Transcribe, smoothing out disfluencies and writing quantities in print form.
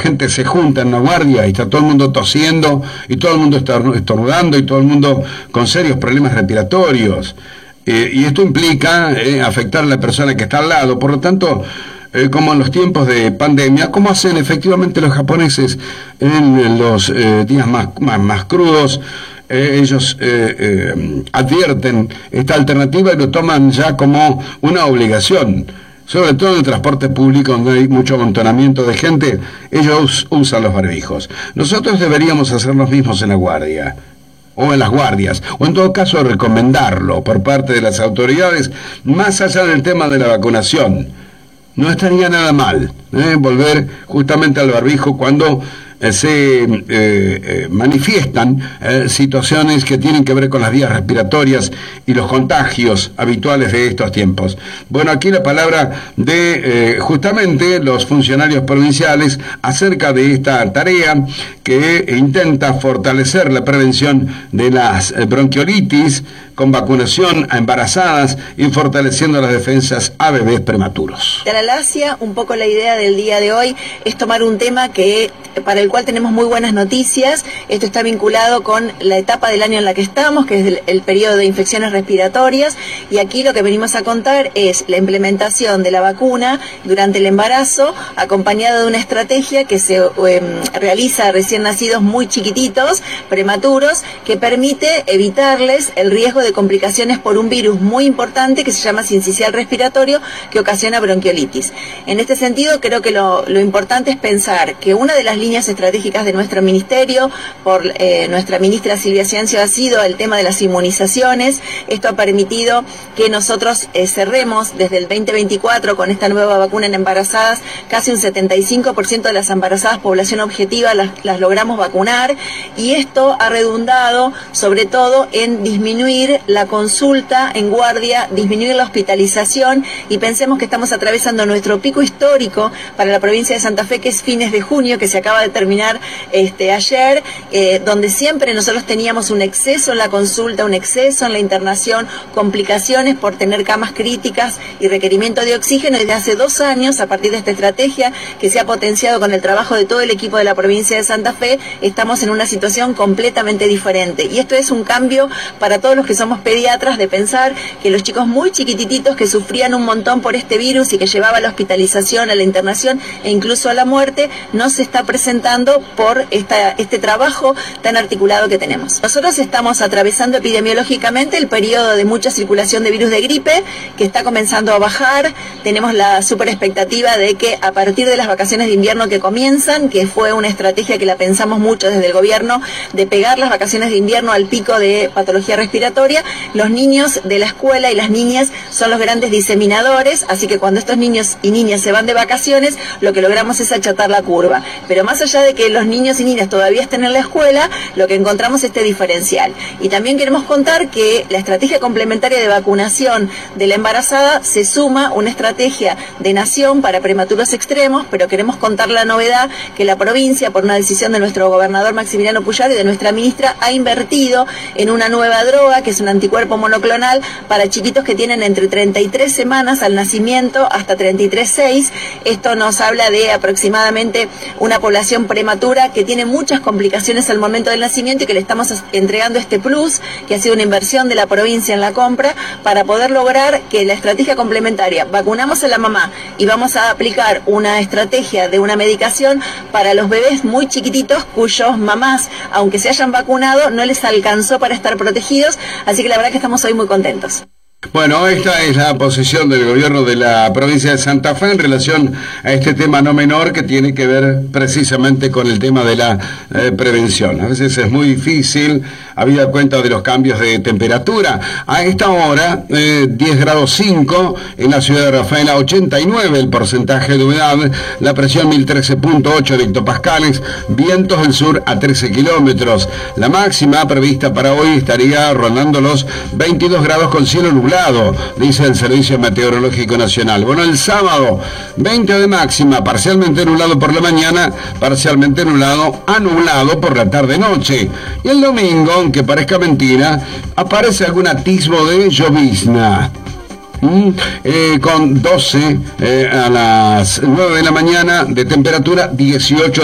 gente se junta en la guardia y está todo el mundo tosiendo y todo el mundo estornudando y todo el mundo con serios problemas respiratorios. Y esto implica afectar a la persona que está al lado. Por lo tanto, como en los tiempos de pandemia, como hacen efectivamente los japoneses en los días más crudos, ellos advierten esta alternativa y lo toman ya como una obligación. Sobre todo en el transporte público, donde hay mucho amontonamiento de gente, ellos usan los barbijos. Nosotros deberíamos hacer los mismos en la guardia, o en las guardias, o en todo caso recomendarlo por parte de las autoridades, más allá del tema de la vacunación. No estaría nada mal volver justamente al barbijo cuando se manifiestan situaciones que tienen que ver con las vías respiratorias y los contagios habituales de estos tiempos. Bueno, aquí la palabra de justamente los funcionarios provinciales acerca de esta tarea que intenta fortalecer la prevención de las bronquiolitis con vacunación a embarazadas y fortaleciendo las defensas a bebés prematuros. Talalacia, un poco la idea del día de hoy es tomar un tema para el cual tenemos muy buenas noticias. Esto está vinculado con la etapa del año en la que estamos, que es el periodo de infecciones respiratorias, y aquí lo que venimos a contar es la implementación de la vacuna durante el embarazo, acompañada de una estrategia que se realiza a recién nacidos muy chiquititos, prematuros, que permite evitarles el riesgo de complicaciones por un virus muy importante que se llama sincicial respiratorio, que ocasiona bronquiolitis. En este sentido, creo que lo importante es pensar que una de las líneas estratégicas de nuestro ministerio, por nuestra ministra Silvia Ciancio, ha sido el tema de las inmunizaciones. Esto ha permitido que nosotros cerremos desde el 2024 con esta nueva vacuna en embarazadas, casi un 75% de las embarazadas población objetiva las logramos vacunar, y esto ha redundado sobre todo en disminuir la consulta en guardia, disminuir la hospitalización, y pensemos que estamos atravesando nuestro pico histórico para la provincia de Santa Fe, que es fines de junio, que se acaba de terminar ayer, donde siempre nosotros teníamos un exceso en la consulta, un exceso en la internación, complicaciones por tener camas críticas y requerimiento de oxígeno. Desde hace 2 años, a partir de esta estrategia que se ha potenciado con el trabajo de todo el equipo de la provincia de Santa Fe, estamos en una situación completamente diferente, y esto es un cambio para todos los que somos pediatras, de pensar que los chicos muy chiquititos que sufrían un montón por este virus y que llevaba a la hospitalización, a la internación e incluso a la muerte, no se está presentando por este trabajo tan articulado que tenemos. Nosotros estamos atravesando epidemiológicamente el periodo de mucha circulación de virus de gripe, que está comenzando a bajar. Tenemos la super expectativa de que a partir de las vacaciones de invierno que comienzan, que fue una estrategia que la pensamos mucho desde el gobierno, de pegar las vacaciones de invierno al pico de patología respiratoria, los niños de la escuela y las niñas son los grandes diseminadores, así que cuando estos niños y niñas se van de vacaciones, lo que logramos es achatar la curva. Pero más allá de que los niños y niñas todavía estén en la escuela, lo que encontramos es este diferencial. Y también queremos contar que la estrategia complementaria de vacunación de la embarazada se suma una estrategia de nación para prematuros extremos, pero queremos contar la novedad que la provincia, por una decisión de nuestro gobernador Maximiliano Puyaro y de nuestra ministra, ha invertido en una nueva droga, que es un anticuerpo monoclonal para chiquitos que tienen entre 33 semanas al nacimiento hasta 33,6. Esto nos habla de aproximadamente una población prematura que tiene muchas complicaciones al momento del nacimiento, y que le estamos entregando este plus, que ha sido una inversión de la provincia en la compra, para poder lograr que la estrategia complementaria, vacunamos a la mamá y vamos a aplicar una estrategia de una medicación para los bebés muy chiquititos cuyos mamás, aunque se hayan vacunado, no les alcanzó para estar protegidos, así que la verdad que estamos hoy muy contentos. Bueno, esta es la posición del gobierno de la provincia de Santa Fe en relación a este tema no menor, que tiene que ver precisamente con el tema de la prevención. A veces es muy difícil, habida cuenta de los cambios de temperatura. A esta hora, 10 grados 5 en la ciudad de Rafaela, 89 el porcentaje de humedad, la presión 1013.8 hectopascales, vientos del sur a 13 kilómetros. La máxima prevista para hoy estaría rondando los 22 grados con cielo nublado, dice el Servicio Meteorológico Nacional. Bueno, el sábado, 20 de máxima, parcialmente nublado por la mañana, parcialmente anulado por la tarde-noche. Y el domingo, aunque parezca mentira, aparece algún atisbo de llovizna. Con 12 a las 9 de la mañana de temperatura, 18